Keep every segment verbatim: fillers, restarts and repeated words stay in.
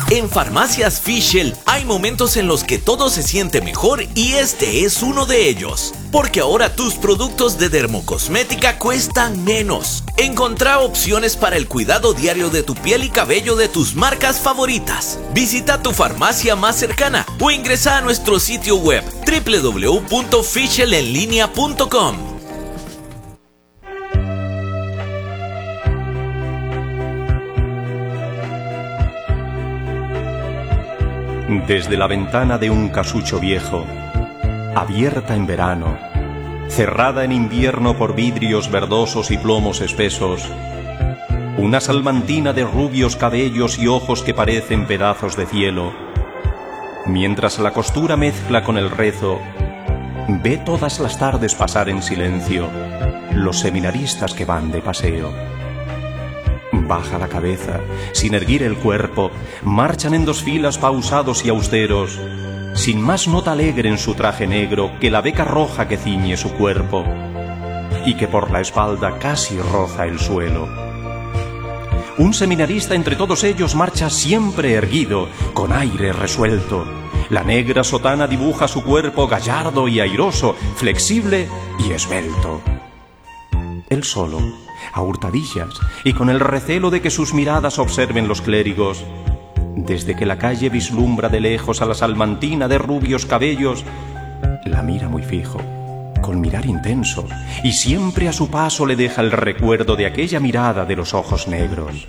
En Farmacias Fischl hay momentos en los que todo se siente mejor y este es uno de ellos. Porque ahora tus productos de dermocosmética cuestan menos. Encontrá opciones para el cuidado diario de tu piel y cabello de tus marcas favoritas. Visita tu farmacia más cercana o ingresa a nuestro sitio web doble u doble u doble u punto fischl en línea punto com. Desde la ventana de un casucho viejo, abierta en verano, cerrada en invierno por vidrios verdosos y plomos espesos, una salmantina de rubios cabellos y ojos que parecen pedazos de cielo, mientras la costura mezcla con el rezo, ve todas las tardes pasar en silencio los seminaristas que van de paseo. Baja la cabeza, sin erguir el cuerpo, marchan en dos filas pausados y austeros, sin más nota alegre en su traje negro que la beca roja que ciñe su cuerpo y que por la espalda casi roza el suelo. Un seminarista entre todos ellos marcha siempre erguido, con aire resuelto. La negra sotana dibuja su cuerpo gallardo y airoso, flexible y esbelto. Él solo, a hurtadillas y con el recelo de que sus miradas observen los clérigos, desde que la calle vislumbra de lejos a la salmantina de rubios cabellos, la mira muy fijo, con mirar intenso, y siempre a su paso le deja el recuerdo de aquella mirada de los ojos negros.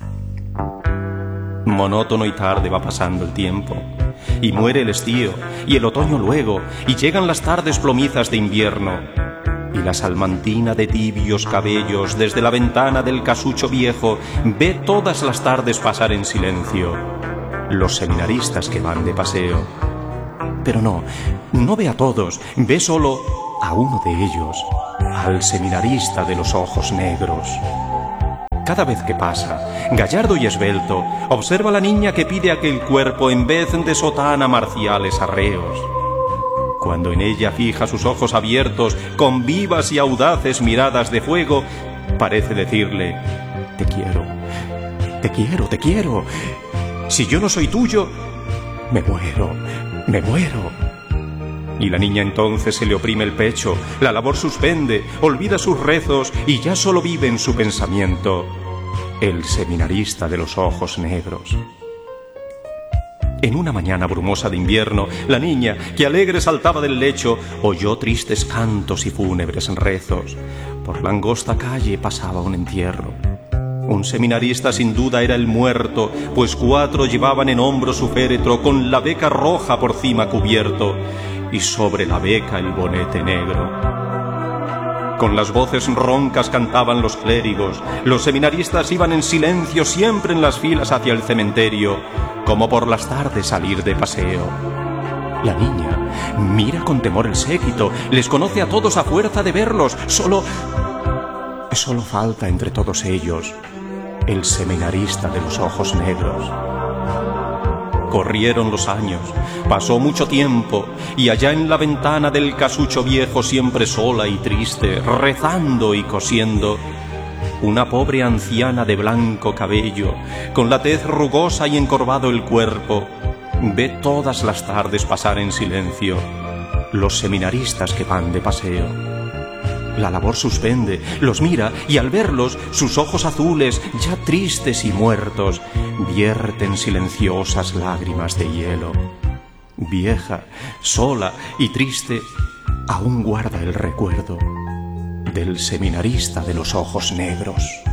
Monótono y tarde va pasando el tiempo, y muere el estío, y el otoño luego, y llegan las tardes plomizas de invierno, y la salmantina de tibios cabellos desde la ventana del casucho viejo ve todas las tardes pasar en silencio los seminaristas que van de paseo. Pero no, no ve a todos, ve solo a uno de ellos, al seminarista de los ojos negros. Cada vez que pasa, gallardo y esbelto, observa a la niña que pide aquel cuerpo en vez de sotana marciales arreos. Cuando en ella fija sus ojos abiertos con vivas y audaces miradas de fuego, parece decirle: te quiero, te quiero, te quiero. Si yo no soy tuyo, me muero, me muero. Y la niña entonces se le oprime el pecho, la labor suspende, olvida sus rezos y ya solo vive en su pensamiento el seminarista de los ojos negros. En una mañana brumosa de invierno, la niña, que alegre saltaba del lecho, oyó tristes cantos y fúnebres rezos. Por la angosta calle pasaba un entierro. Un seminarista sin duda era el muerto, pues cuatro llevaban en hombro su féretro con la beca roja por cima cubierto y sobre la beca el bonete negro. Con las voces roncas cantaban los clérigos, los seminaristas iban en silencio siempre en las filas hacia el cementerio, como por las tardes salir de paseo. La niña mira con temor el séquito, les conoce a todos a fuerza de verlos, solo... solo falta entre todos ellos el seminarista de los ojos negros. Corrieron los años, pasó mucho tiempo, y allá en la ventana del casucho viejo, siempre sola y triste, rezando y cosiendo, una pobre anciana de blanco cabello, con la tez rugosa y encorvado el cuerpo, ve todas las tardes pasar en silencio los seminaristas que van de paseo. La labor suspende, los mira y al verlos, sus ojos azules, ya tristes y muertos, vierten silenciosas lágrimas de hielo. Vieja, sola y triste, aún guarda el recuerdo del seminarista de los ojos negros.